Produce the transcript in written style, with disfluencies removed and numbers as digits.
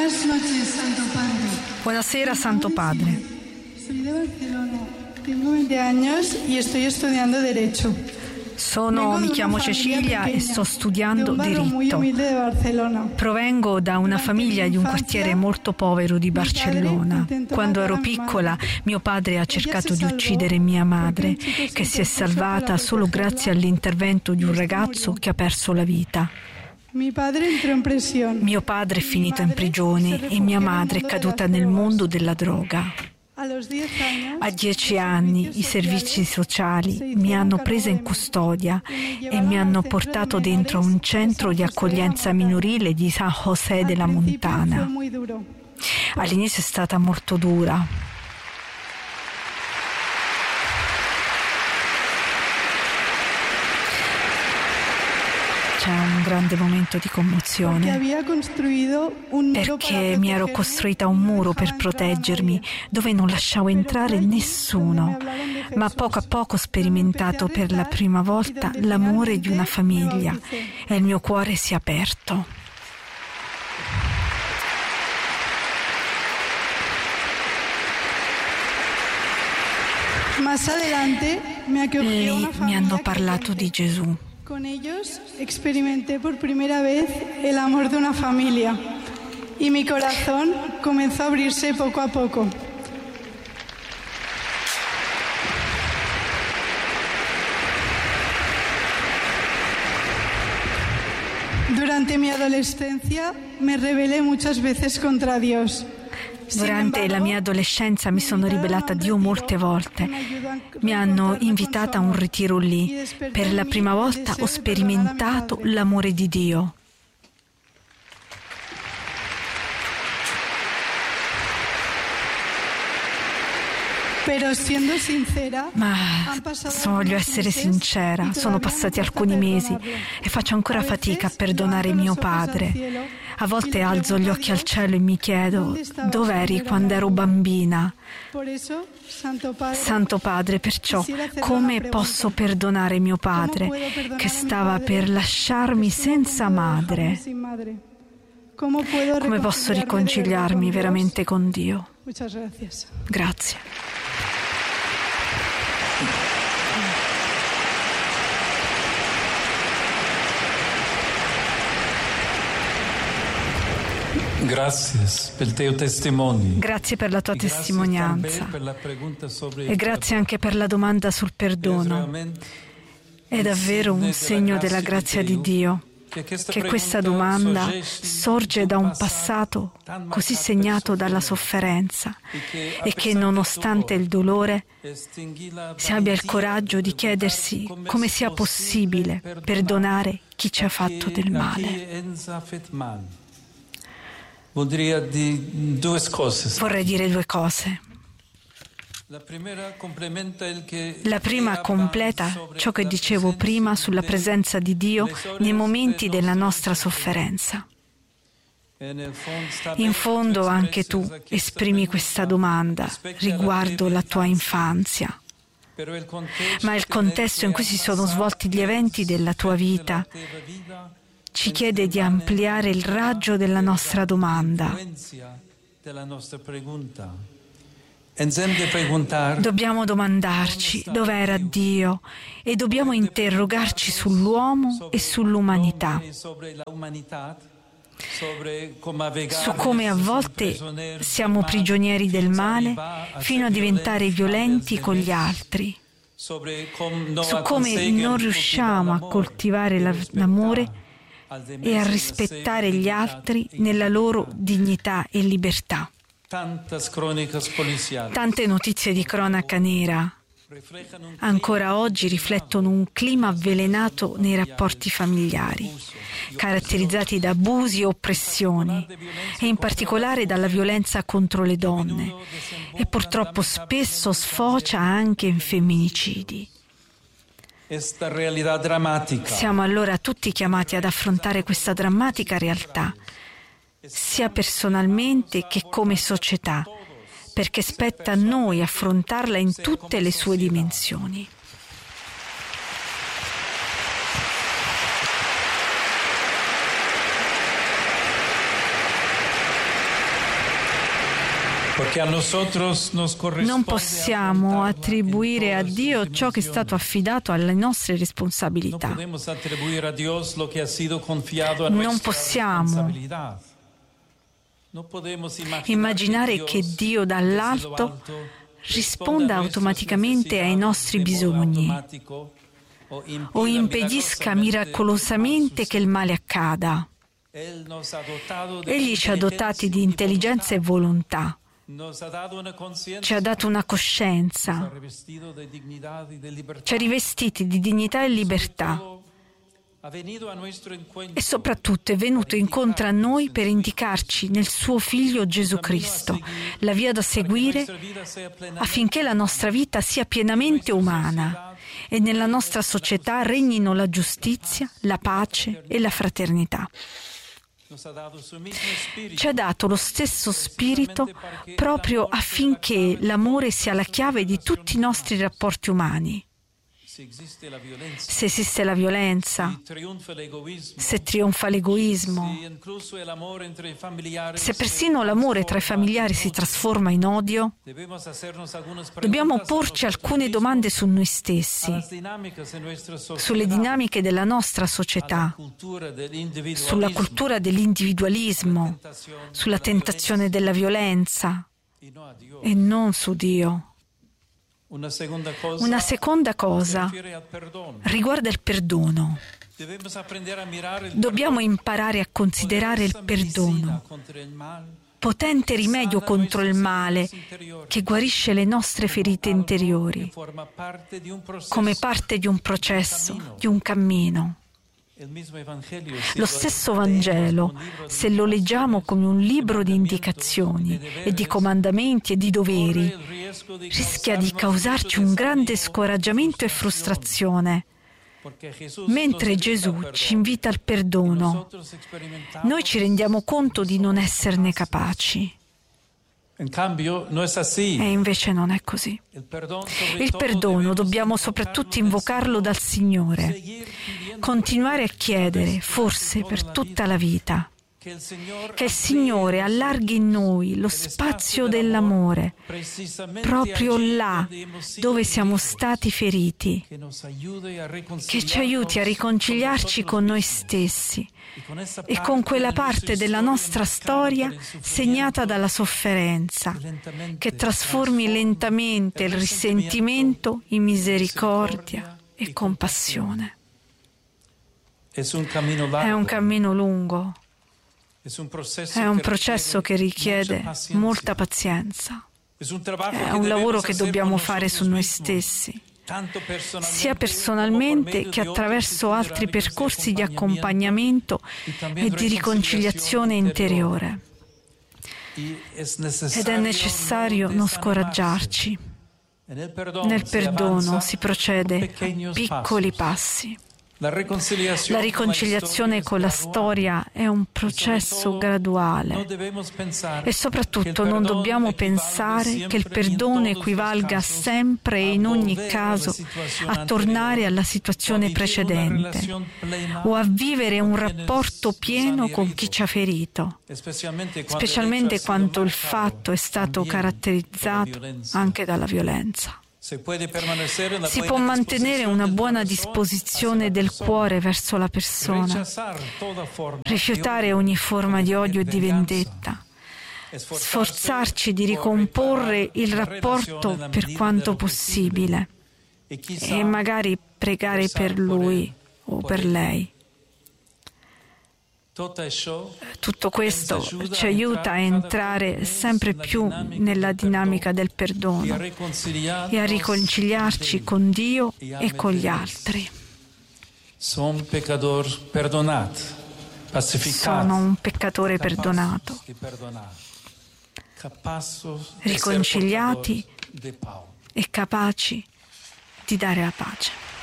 Buenas noches, Santo Padre. Buonasera, Santo Padre. Soy de Barcelona, tengo 20 años y estoy estudiando Derecho. Mi chiamo Cecilia e sto studiando diritto. Provengo da una famiglia di un quartiere molto povero di Barcellona. Quando ero piccola, mio padre ha cercato di uccidere mia madre, che si è salvata solo grazie all'intervento di un ragazzo che ha perso la vita. Mio padre è finito in prigione e mia madre è caduta nel mondo della droga. A 10 anni i servizi sociali mi hanno presa in custodia e mi hanno portato dentro un centro di accoglienza minorile di San José de la Montana. All'inizio è stata molto dura. C'è un grande momento di commozione perché mi ero costruita un muro per proteggermi dove non lasciavo entrare nessuno, ma poco a poco ho sperimentato per la prima volta l'amore di una famiglia e il mio cuore si è aperto. Lì mi hanno parlato di Gesù. Con ellos experimenté por primera vez el amor de una familia y mi corazón comenzó a abrirse poco a poco. Durante mi adolescencia me rebelé muchas veces contra Dios. Durante la mia adolescenza mi sono ribellata a Dio molte volte. Mi hanno invitata a un ritiro lì. Per la prima volta ho sperimentato l'amore di Dio. Ma voglio essere sincera, sono passati alcuni mesi e faccio ancora fatica a perdonare mio padre. A volte alzo gli occhi al cielo e mi chiedo: dov'eri quando ero bambina? Santo Padre, perciò come posso perdonare mio padre che stava per lasciarmi senza madre? Come posso riconciliarmi veramente con Dio? Grazie. Grazie per la tua testimonianza e grazie anche per la domanda sul perdono. È davvero un segno della grazia di Dio che questa domanda sorge da un passato così segnato dalla sofferenza e che nonostante il dolore si abbia il coraggio di chiedersi come sia possibile perdonare chi ci ha fatto del male. Vorrei dire due cose. La prima completa ciò che dicevo prima sulla presenza di Dio nei momenti della nostra sofferenza. In fondo anche tu esprimi questa domanda riguardo la tua infanzia. Ma il contesto in cui si sono svolti gli eventi della tua vita ci chiede di ampliare il raggio della nostra domanda. Dobbiamo domandarci dove era Dio e dobbiamo interrogarci sull'uomo e sull'umanità, su come a volte siamo prigionieri del male fino a diventare violenti con gli altri, su come non riusciamo a coltivare l'amore e a rispettare gli altri nella loro dignità e libertà. Tante notizie di cronaca nera ancora oggi riflettono un clima avvelenato nei rapporti familiari, caratterizzati da abusi e oppressioni, e in particolare dalla violenza contro le donne, e purtroppo spesso sfocia anche in femminicidi. Siamo allora tutti chiamati ad affrontare questa drammatica realtà, sia personalmente che come società, perché spetta a noi affrontarla in tutte le sue dimensioni. Non possiamo attribuire a Dio ciò che è stato affidato alle nostre responsabilità. Non possiamo immaginare che Dio dall'alto risponda automaticamente ai nostri bisogni o impedisca miracolosamente che il male accada. Egli ci ha dotati di intelligenza e volontà. Ci ha dato una coscienza, ci ha rivestiti di dignità e libertà e soprattutto è venuto incontro a noi per indicarci nel suo Figlio Gesù Cristo la via da seguire affinché la nostra vita sia pienamente umana e nella nostra società regnino la giustizia, la pace e la fraternità. Ci ha dato lo stesso spirito proprio affinché l'amore sia la chiave di tutti i nostri rapporti umani. Se esiste la violenza, se trionfa l'egoismo, se persino l'amore tra i familiari si trasforma in odio, dobbiamo porci alcune domande su noi stessi, sulle dinamiche della nostra società, sulla cultura dell'individualismo, sulla tentazione della violenza e non su Dio. Una seconda cosa riguarda il perdono. Dobbiamo imparare a considerare il perdono potente rimedio contro il male che guarisce le nostre ferite interiori, come parte di un processo, di un cammino. Lo stesso Vangelo, se lo leggiamo come un libro di indicazioni e di comandamenti e di doveri, rischia di causarci un grande scoraggiamento e frustrazione. Mentre Gesù ci invita al perdono, noi ci rendiamo conto di non esserne capaci. E invece non è così. Il perdono dobbiamo soprattutto invocarlo dal Signore, continuare a chiedere, forse per tutta la vita, che il Signore allarghi in noi lo spazio dell'amore, proprio là dove siamo stati feriti, che ci aiuti a riconciliarci con noi stessi e con quella parte della nostra storia segnata dalla sofferenza, che trasformi lentamente il risentimento in misericordia e compassione. È un cammino lungo. È un processo che richiede molta pazienza. È un lavoro che dobbiamo fare su noi stessi, sia personalmente che attraverso altri percorsi di accompagnamento e di riconciliazione interiore. Ed è necessario non scoraggiarci. Nel perdono si procede a piccoli passi. La riconciliazione con la storia è un processo graduale e soprattutto non dobbiamo pensare che il perdono equivalga sempre e in ogni caso a tornare alla situazione precedente o a vivere un rapporto pieno con chi ci ha ferito, specialmente quando il fatto è stato caratterizzato anche dalla violenza. Si può mantenere una buona disposizione del cuore verso la persona, rifiutare ogni forma di odio e di vendetta, sforzarci di ricomporre il rapporto per quanto possibile e magari pregare per lui o per lei. Tutto questo ci aiuta a entrare sempre più nella dinamica del perdono e a riconciliarci con Dio e con gli altri. Sono un peccatore perdonato, riconciliati e capaci di dare la pace.